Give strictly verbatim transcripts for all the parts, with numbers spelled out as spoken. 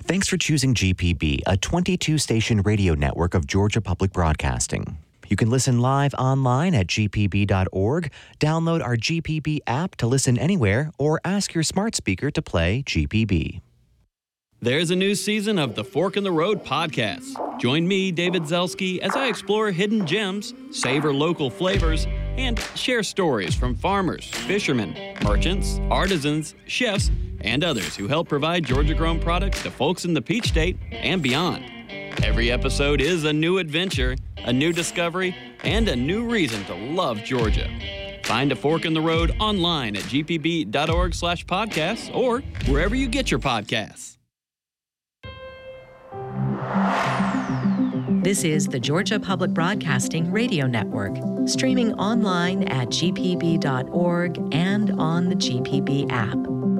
Thanks for choosing G P B, a twenty-two station radio network of Georgia Public Broadcasting. You can listen live online at g p b dot org, download our G P B app to listen anywhere, or ask your smart speaker to play G P B. There's a new season of the Fork in the Road podcast. Join me, David Zelski, as I explore hidden gems, savor local flavors, and share stories from farmers, fishermen, merchants, artisans, chefs, and others who help provide Georgia-grown products to folks in the Peach State and beyond. Every episode is a new adventure, a new discovery, and a new reason to love Georgia. Find a Fork in the Road online at g p b dot org slash podcasts or wherever you get your podcasts. This is the Georgia Public Broadcasting Radio Network, streaming online at g p b dot org and on the G P B app.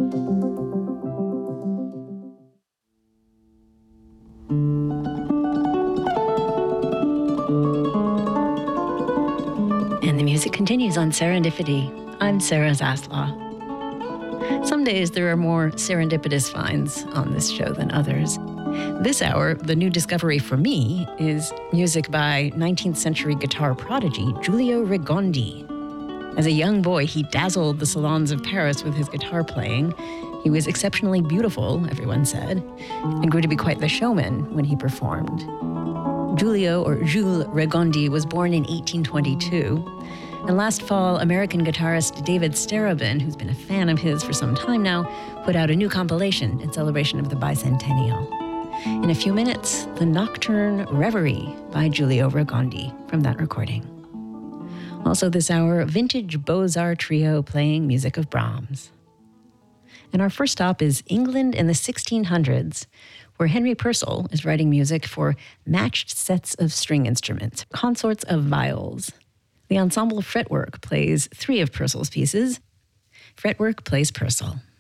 And the music continues on Serendipity. I'm Sarah Zaslaw. Some days there are more serendipitous finds on this show than others. This hour, the new discovery for me is music by nineteenth century guitar prodigy Giulio Rigondi. As a young boy, he dazzled the salons of Paris with his guitar playing. He was exceptionally beautiful, everyone said, and grew to be quite the showman when he performed. Giulio, or Jules Rigondi, was born in eighteen twenty-two. And last fall, American guitarist David Starobin, who's been a fan of his for some time now, put out a new compilation in celebration of the bicentennial. In a few minutes, the Nocturne Reverie by Giulio Rigondi from that recording. Also this hour, vintage Beaux-Arts trio playing music of Brahms. And our first stop is England in the sixteen hundreds, where Henry Purcell is writing music for matched sets of string instruments, consorts of viols. The ensemble Fretwork plays three of Purcell's pieces. Fretwork plays Purcell.